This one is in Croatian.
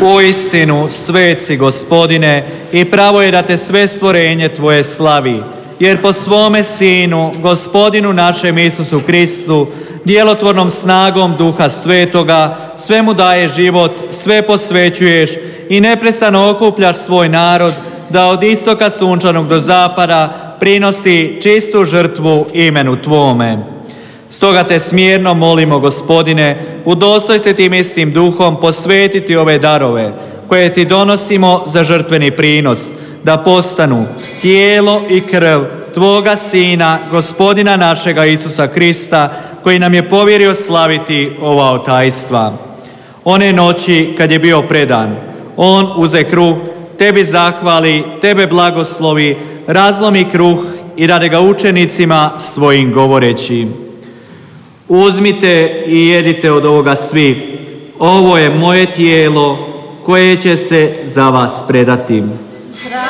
Uistinu, svet si, Gospodine, i pravo je da te sve stvorenje Tvoje slavi, jer po svome Sinu, Gospodinu našem Isusu Kristu, djelotvornom snagom Duha Svetoga, sve mu daje život, sve posvećuješ i neprestano okupljaš svoj narod, da od istoka sunčanog do zapada prinosi čistu žrtvu imenu Tvome. Stoga te smjerno molimo, Gospodine, udostoj se tim istim duhom posvetiti ove darove, koje Ti donosimo za žrtveni prinos, da postanu tijelo i krv Tvoga Sina, Gospodina našega Isusa Krista, koji nam je povjerio slaviti ova otajstva. One noći kad je bio predan, on uze kruh, Tebi zahvali, Tebe blagoslovi, razlomi kruh i dade ga učenicima svojim govoreći: uzmite i jedite od ovoga svi, ovo je moje tijelo koje će se za vas predati.